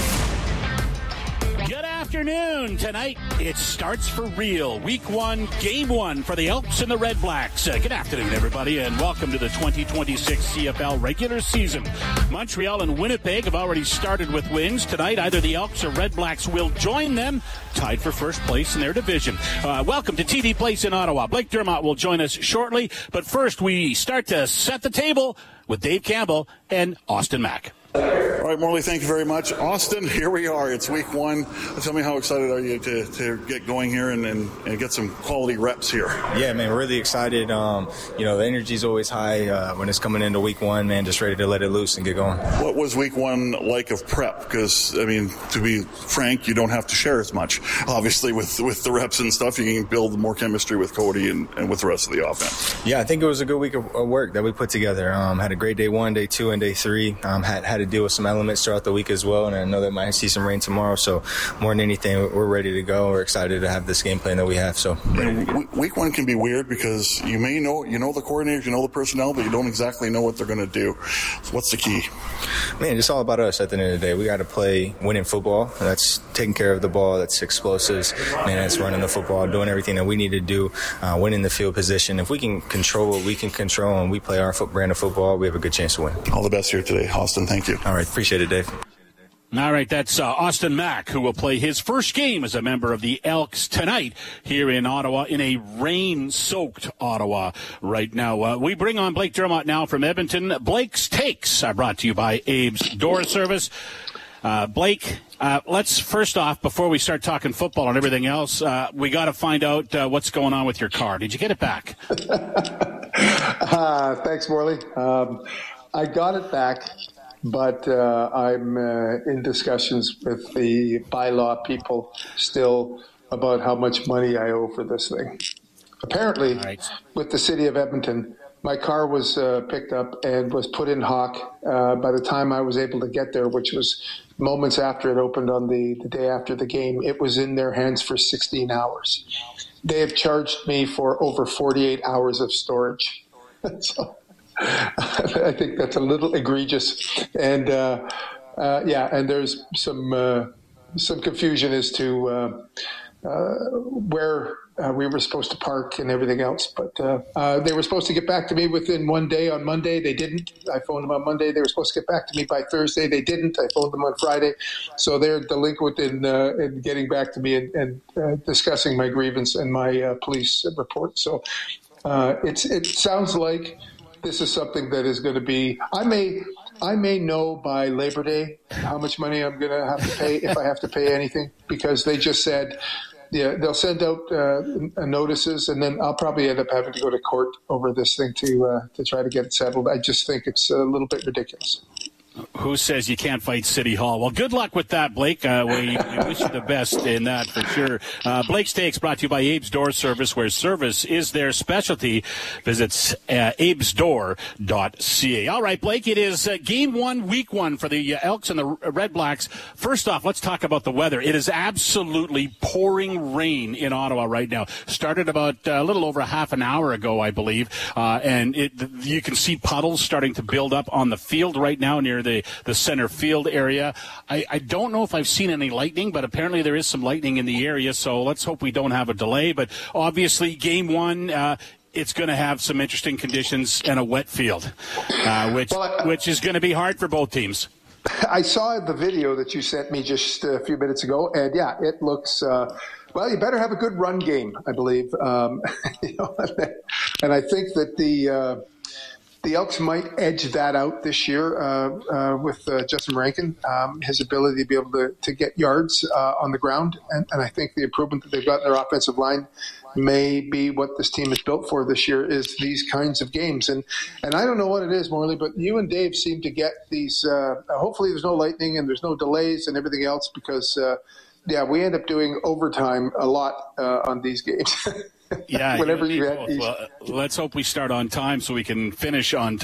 Good afternoon. Tonight, it starts for real. Week 1, Game 1 for the Elks and the Red Blacks. Good afternoon, everybody, and welcome to the 2026 CFL regular season. Montreal and Winnipeg have already started with wins. Tonight, either the Elks or Red Blacks will join them, tied for first place in their division. Welcome to TD Place in Ottawa. Blake Dermott will join us shortly, but first we start to set the table with Dave Campbell and Austin Mack. All right, Morley, thank you very much. Austin, here we are. It's week 1. Tell me, how excited are you to get going here and get some quality reps here? Yeah, man, we're really excited. The energy's always high when it's coming into week 1, man, just ready to let it loose and get going. What was week 1 like of prep? Because, I mean, to be frank, you don't have to share as much. Obviously, with the reps and stuff, you can build more chemistry with Cody and with the rest of the offense. Yeah, I think it was a good week of work that we put together. Had a great day 1, day 2, and day 3. Had to deal with some elements throughout the week as well, and I know that might see some rain tomorrow, so more than anything, we're ready to go. We're excited to have this game plan that we have. So week 1 can be weird because you know the coordinators, you know the personnel, but you don't exactly know what they're going to do. So what's the key? Man, it's all about us at the end of the day. We got to play winning football. That's taking care of the ball. That's explosives. Man, that's running the football, doing everything that we need to do, winning the field position. If we can control what we can control and we play our brand of football, we have a good chance to win. All the best here today, Austin. Thank you. All right. Appreciate it, Dave. All right, that's Austin Mack, who will play his first game as a member of the Elks tonight here in Ottawa, in a rain-soaked Ottawa right now. We bring on Blake Dermott now from Edmonton. Blake's Takes are brought to you by Abe's Door Service. Blake, let's first off, before we start talking football and everything else, we got to find out what's going on with your car. Did you get it back? Thanks, Morley. I got it back. But I'm in discussions with the bylaw people still about how much money I owe for this thing. Apparently, with the city of Edmonton, my car was picked up and was put in hock by the time I was able to get there, which was moments after it opened on the day after the game. It was in their hands for 16 hours. They have charged me for over 48 hours of storage. So I think that's a little egregious, and and there's some confusion as to where we were supposed to park and everything else. But they were supposed to get back to me within 1 day on Monday. They didn't. I phoned them on Monday. They were supposed to get back to me by Thursday. They didn't. I phoned them on Friday. So they're delinquent in getting back to me and discussing my grievance and my police report. So it sounds like this is something that is going to be. I may know by Labor Day how much money I'm going to have to pay if I have to pay anything, because they just said, yeah, they'll send out notices, and then I'll probably end up having to go to court over this thing to try to get it settled. I just think it's a little bit ridiculous. Who says you can't fight City Hall? Well, good luck with that, Blake. We wish you the best in that for sure. Blake's Takes brought to you by Abe's Door Service, where service is their specialty. Visit abesdoor.ca. All right, Blake, it is game one, week one for the Elks and the Red Blacks. First off, let's talk about the weather. It is absolutely pouring rain in Ottawa right now. Started about a little over half an hour ago, I believe, and you can see puddles starting to build up on the field right now near the center field area. I don't know if I've seen any lightning, but apparently there is some lightning in the area, so let's hope we don't have a delay. But obviously, game one, it's going to have some interesting conditions and a wet field, which is going to be hard for both teams. I saw the video that you sent me just a few minutes ago, and yeah, it looks well, you better have a good run game, I believe. And I think that the Elks might edge that out this year with Justin Rankin, his ability to be able to get yards on the ground. And I think the improvement that they've got in their offensive line may be what this team is built for this year, is these kinds of games. And I don't know what it is, Morley, but you and Dave seem to get these hopefully there's no lightning and there's no delays and everything else, because we end up doing overtime a lot on these games. Yeah. Whenever you have these. Well, let's hope we start on time so we can finish on time.